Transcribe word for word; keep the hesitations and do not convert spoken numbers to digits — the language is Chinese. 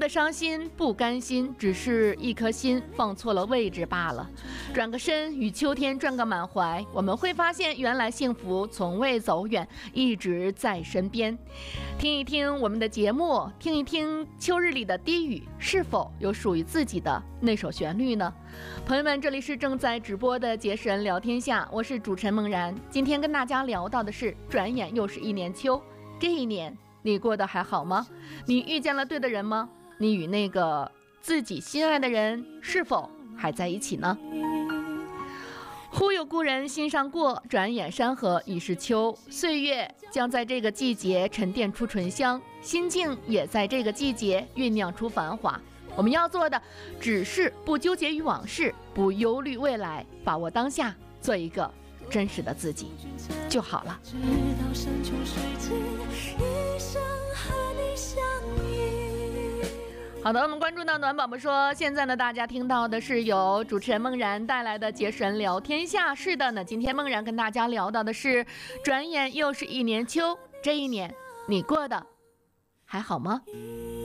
的伤心不甘心，只是一颗心放错了位置罢了。转个身，与秋天转个满怀，我们会发现，原来幸福从未走远，一直在身边。听一听我们的节目，听一听秋日里的低语，是否有属于自己的那首旋律呢？朋友们，这里是正在直播的结识人聊天下，我是主持人梦然。今天跟大家聊到的是，转眼又是一年秋，这一年你过得还好吗？你遇见了对的人吗？你与那个自己心爱的人是否还在一起呢？忽有故人心上过，转眼山河已是秋。岁月将在这个季节沉淀出醇香，心境也在这个季节酝酿出繁华。我们要做的只是不纠结于往事，不忧虑未来，把握当下，做一个真实的自己就好了。直到山穷水尽，一生和你相依。好的，我们关注到暖宝宝说，现在呢，大家听到的是由主持人梦然带来的结识人聊天下。是的呢，今天梦然跟大家聊到的是，转眼又是一年秋，这一年你过得还好吗？